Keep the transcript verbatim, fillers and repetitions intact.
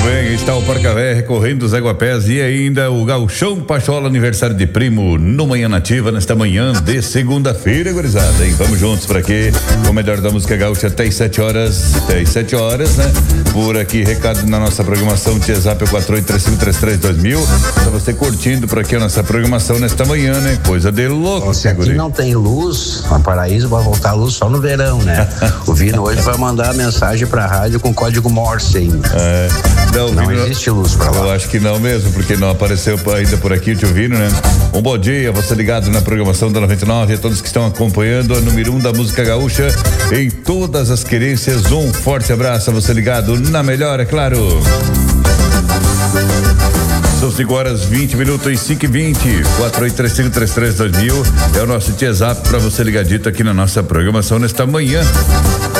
bem, está o Parcavé recorrendo dos Aguapés e ainda o Gauchão Pachola, aniversário de primo no Manhã Nativa, nesta manhã de segunda-feira, gurizada, hein? Vamos juntos por aqui, com o melhor da música gaúcha até às sete horas, até às sete horas, né? Por aqui, recado na nossa programação, WhatsApp é quatro oito três cinco três três dois mil, pra você curtindo por aqui a nossa programação nesta manhã, né? Coisa de louco. Se aqui não tem luz, no Paraíso vai voltar a luz só no verão, né? O Vino hoje vai mandar a mensagem pra rádio com código Morse ainda. É, não, não Vino, existe luz pra lá. Eu acho que não mesmo, porque não apareceu ainda por aqui o tio Vino, né? Um bom dia, você ligado na programação da noventa e nove, a todos que estão acompanhando a número um da música gaúcha em todas as querências. Um forte abraço a você ligado na melhor, é claro. São cinco horas vinte minutos e cinco e vinte. quatro oito três cinco três três dois mil é o nosso WhatsApp para você ligadito aqui na nossa programação nesta manhã.